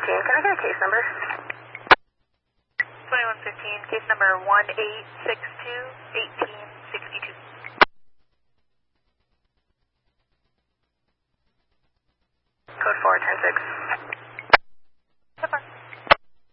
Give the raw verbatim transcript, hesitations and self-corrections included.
fifteen, can I get a case number? twenty-one fifteen, case number one eight six two one eight six two. Code four, turn six.